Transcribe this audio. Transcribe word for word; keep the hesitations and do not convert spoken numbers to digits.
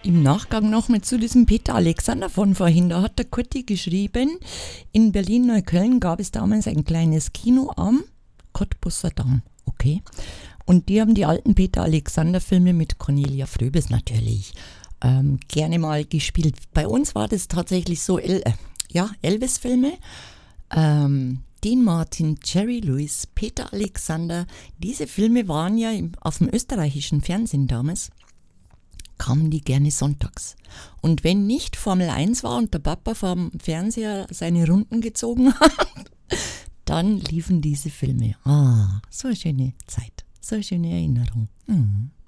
im Nachgang noch mal zu diesem Peter Alexander von vorhin. Da hat der Kurti geschrieben, in Berlin-Neukölln gab es damals ein kleines Kino am Cottbusser Damm. Okay. Und die haben die alten Peter Alexander-Filme mit Cornelia Fröbis natürlich ähm, gerne mal gespielt. Bei uns war das tatsächlich so, El- äh, ja, Elvis-Filme. Ähm, Dean Martin, Jerry Lewis, Peter Alexander. Diese Filme waren ja im, auf dem österreichischen Fernsehen damals. Kamen die gerne sonntags. Und wenn nicht Formel eins war und der Papa vom Fernseher seine Runden gezogen hat, dann liefen diese Filme. Ah, so eine schöne Zeit, so eine schöne Erinnerung. Mhm.